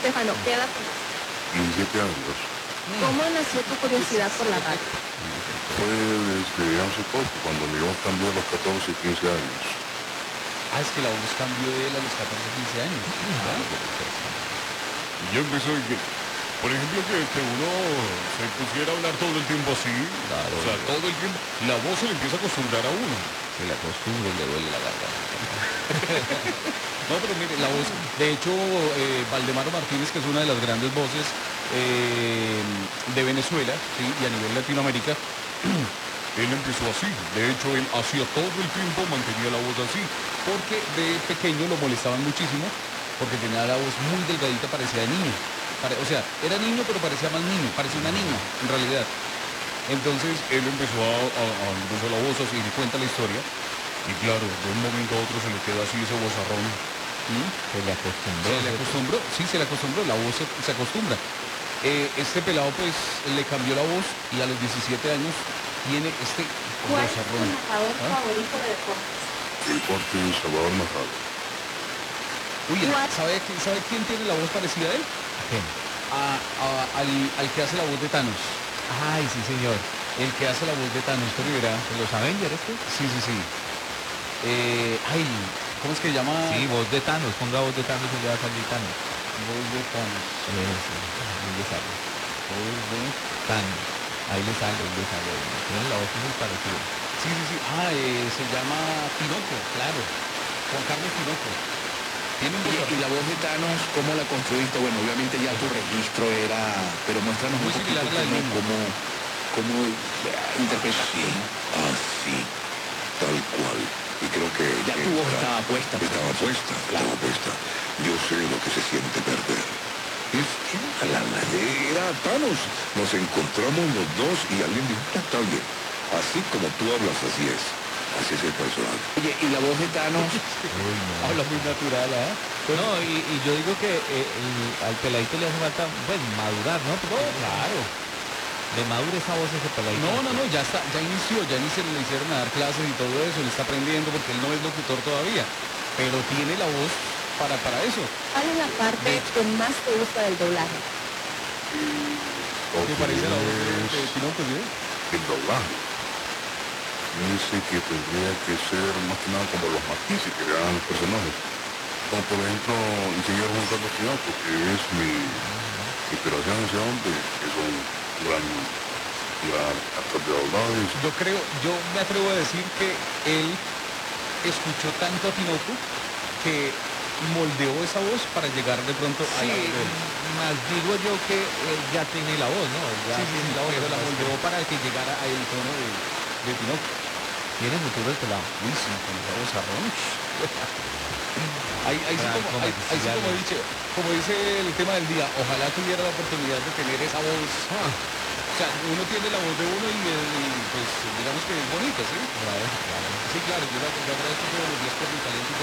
Estefano, ¿qué edad tienes? 17 años. ¿Cómo nació tu curiosidad por la radio? Fue desde hace poco, cuando mi voz cambió a los 14 y 15 años. Ah, es que la voz cambió de él a los 14, 15 años. Yo empezó por ejemplo, que uno se pusiera a hablar todo el tiempo así. Claro, o sea, todo el tiempo. La voz se le empieza a acostumbrar a uno. Se le acostumbra y le duele la garganta. No, pero mire, la voz, de hecho, Valdemaro Martínez, que es una de las grandes voces de Venezuela, ¿sí? Y a nivel Latinoamérica, Él empezó así. De hecho, él hacía todo el tiempo, mantenía la voz así. porque de pequeño lo molestaban muchísimo, porque tenía la voz muy delgadita, parecía de niño. O sea, era niño, pero parecía más niño, parecía una niña, en realidad. Entonces, él empezó empezó la voz así, le cuenta la historia. Y claro, de un momento a otro se le queda así ese vozarrón. Se le acostumbró. Se le acostumbró, sí, se le acostumbró, la voz se acostumbra. Este pelado pues le cambió la voz y a los 17 años tiene este ¿Cuál es tu vozarrón. narrador favorito de deportes? Deporte Salvador Majado. Uy, ¿Cuál? ¿sabe quién tiene la voz parecida a él? ¿Quién? Al que hace la voz de Thanos. Ay, sí, señor. El que hace la voz de Thanos, ¿usted verá? ¿Los Avengers este? Sí, sí, sí. Ay, ¿cómo es que llama? Sí, voz de Thanos. Ponga voz de Thanos y le va a salir Thanos. Voz de Thanos. Eso, ahí le sale. Voz de... Thanos. Ahí le sale, ahí le sale. Tiene la voz muy parecida. Sí, sí, sí. Se llama Pinocchio, claro. Juan Carlos Pinocchio. Tiene un Oye, voz y la voz de Thanos, ¿cómo la construiste? Bueno, obviamente ya tu registro era, pero muéstranos Muy un poquito similar a la del niño. cómo interpretaste. Así, tal cual. Y creo que... Ya tu voz estaba puesta. Estaba puesta, estaba puesta. Yo sé lo que se siente perder. Era Thanos. Nos encontramos los dos y alguien dijo, está bien. Así como tú hablas, así es. Así es el personaje. Oye, y la voz de Thanos, habla muy natural, ¿ah? No, y yo digo que al peladito le hace falta, pues, madurar, ¿no? Porque Claro. de madura esa voz ese peladito. No, ya está, ya inició, le hicieron a dar clases y todo eso, le está aprendiendo porque él no es locutor todavía, pero tiene la voz para eso. ¿Cuál es la parte que más te gusta del doblaje? ¿Qué parece la voz de Pinocchio, sí? El doblaje. Ese que tendría que ser más que nada como los matices que le dan los personajes. Como por ejemplo el señor Juan Carlos Pinocchio, que es mi inspiración en ese hombre, es un gran actor de doblaje. Yo me atrevo a decir que él escuchó tanto a Pinocchio que moldeó esa voz para llegar de pronto a Sí, la voz de él. más digo yo que él ya tiene la voz, ¿no? Él ya Sí, tiene la voz, pero la entonces, moldeó para que llegara a el tono de Pinocchio. tiene futuro el pelado. Uy, sí, con esa voz arrón. Ahí sí Gran comercial. como dice el tema del día, ojalá tuviera la oportunidad de tener esa voz. O sea, uno tiene la voz de uno y pues digamos que es bonita, ¿sí? Claro. Sí, claro, yo agradezco todos los días por mi talento y